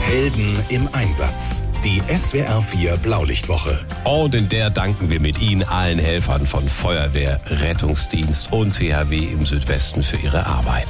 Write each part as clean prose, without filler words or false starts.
Helden im Einsatz. Die SWR 4 Blaulichtwoche. Und in der danken wir mit Ihnen allen Helfern von Feuerwehr, Rettungsdienst und THW im Südwesten für ihre Arbeit.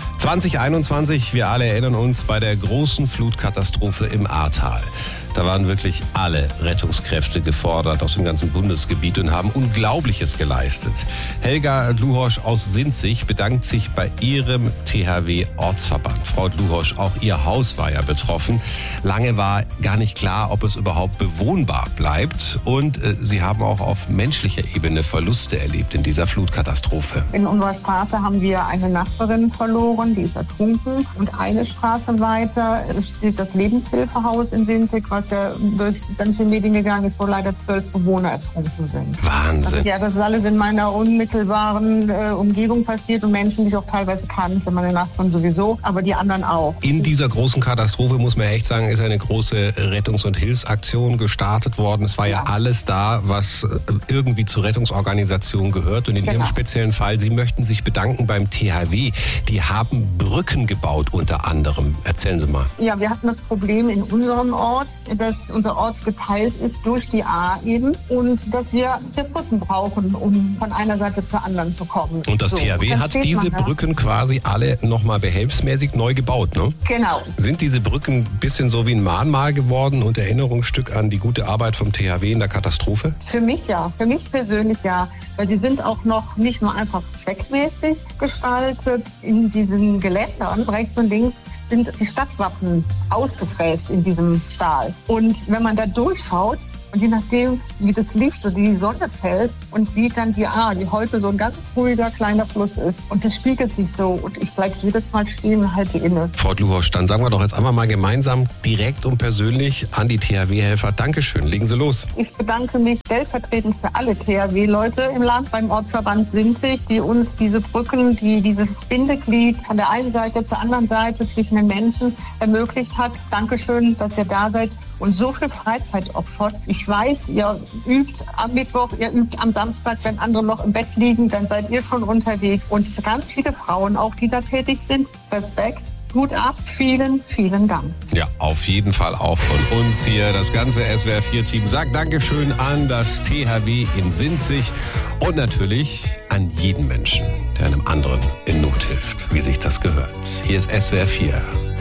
2021, wir alle erinnern uns, bei der großen Flutkatastrophe im Ahrtal. Da waren wirklich alle Rettungskräfte gefordert aus dem ganzen Bundesgebiet und haben Unglaubliches geleistet. Helga Dluhosch aus Sinzig bedankt sich bei ihrem THW-Ortsverband. Frau Dluhosch, auch Ihr Haus war ja betroffen. Lange war gar nicht klar, ob es überhaupt bewohnbar bleibt. Und Sie haben auch auf menschlicher Ebene Verluste erlebt in dieser Flutkatastrophe. In unserer Straße haben wir eine Nachbarin verloren, die ist ertrunken. Und eine Straße weiter steht das Lebenshilfehaus in Sinzig, was ja durch ganz viele Medien gegangen ist, wo leider 12 Bewohner ertrunken sind. Wahnsinn. Also, ja, das ist alles in meiner unmittelbaren Umgebung passiert und Menschen, die ich auch teilweise kannte, meine Nachbarn sowieso, aber die anderen auch. In dieser großen Katastrophe, muss man echt sagen, ist eine große Rettungs- und Hilfsaktion gestartet worden. Es war ja alles da, was irgendwie zur Rettungsorganisation gehört. Und in Ihrem speziellen Fall, Sie möchten sich bedanken beim THW. Die haben Brücken gebaut unter anderem. Erzählen Sie mal. Ja, wir hatten das Problem in unserem Ort, dass unser Ort geteilt ist durch die Ahr eben und dass wir Brücken brauchen, um von einer Seite zur anderen zu kommen. Und das THW hat diese Brücken quasi alle nochmal behelfsmäßig neu gebaut, ne? Genau. Sind diese Brücken ein bisschen so wie ein Mahnmal geworden und Erinnerungsstück an die gute Arbeit vom THW in der Katastrophe? Für mich ja, für mich persönlich ja, weil sie sind auch noch nicht nur einfach zweckmäßig gestaltet. In diesen Geländern rechts und links sind die Stadtwappen ausgefräst in diesem Stahl. Und wenn man da durchschaut und je nachdem, wie das Licht oder die Sonne fällt und sieht dann die Ahr, die heute so ein ganz ruhiger kleiner Fluss ist. Und das spiegelt sich so und ich bleibe jedes Mal stehen und halte inne. Frau Dluhosch, dann sagen wir doch jetzt einfach mal gemeinsam, direkt und persönlich an die THW-Helfer. Dankeschön, legen Sie los. Ich bedanke mich stellvertretend für alle THW-Leute im Land beim Ortsverband Sinzig, die uns diese Brücken, die dieses Bindeglied von der einen Seite zur anderen Seite zwischen den Menschen ermöglicht hat. Dankeschön, dass ihr da seid und so viel Freizeit opfert. Ich weiß, ihr übt am Mittwoch, ihr übt am Samstag, wenn andere noch im Bett liegen, dann seid ihr schon unterwegs. Und ganz viele Frauen auch, die da tätig sind. Respekt. Hut ab, vielen, vielen Dank. Ja, auf jeden Fall auch von uns hier. Das ganze SWR4-Team sagt Dankeschön an das THW in Sinzig und natürlich an jeden Menschen, der einem anderen in Not hilft, wie sich das gehört. Hier ist SWR4.